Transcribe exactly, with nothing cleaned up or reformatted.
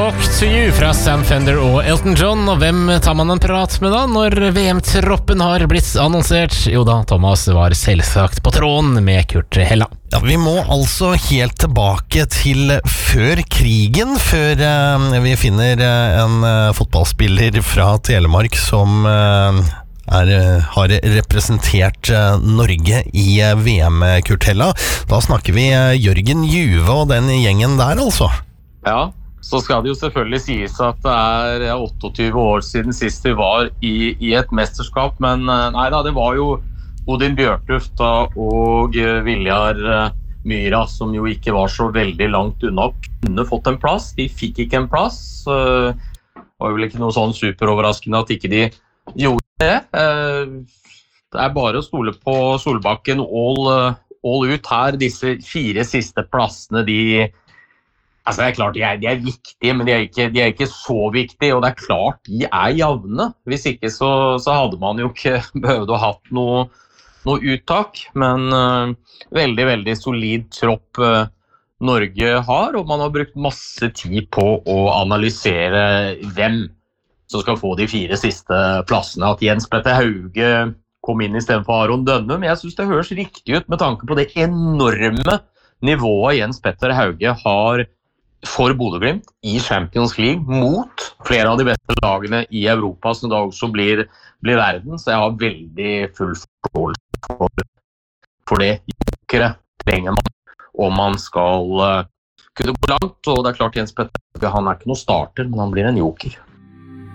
Talk to you fra Sam Fender og Elton John. Og hvem tar man en prat med da når V M-troppen har blitt annonsert? Jo da, Thomas var selvsagt på tråden med Kurt Hella. Ja, vi må altså helt tilbake til før krigen, før eh, vi finner eh, en eh, fotballspiller fra Telemark som eh, er, har representert eh, Norge i eh, V M, Kurt Hella. Da snakker vi eh, Jørgen Juve og den gjengen der, altså. Ja, så skal det jo selvfølgelig sies at det er otteogtyve år siden sist vi var i, i et mesterskap, men nei da, det var jo Odin Bjørtuft og Viljar Myra som jo ikke var så veldig langt unna, kunne fått en plass. De fikk ikke en plass. Det var vel ikke noe sånn superoverraskende at ikke de gjorde det. Det er bare å stole på Solbakken all, all ut her. Disse fire siste plassene, de Altså det er klart, de er, de er viktige, men de er, ikke, de er ikke så viktige, og det er klart de er jevne. Hvis ikke så, så hadde man jo ikke behøvd å ha hatt noe, noe uttak, men uh, veldig, veldig solid tropp uh, Norge har, og man har brukt masse tid på å analysere hvem som skal få de fire siste plassene. At Jens Petter Hauge kom inn i stedet for Aron Dønnum, jeg synes det høres riktig ut med tanke på det enorme nivået Jens Petter Hauge har for Bodø/Glimt i Champions League mot flere av de beste lagene i Europa som da også blir, blir verden, så jeg har veldig full forståelse for, for det. Jokere trenger man om man skal uh, kunne gå langt, og det er klart Jens Petter, han er ikke noe starter, men han blir en joker.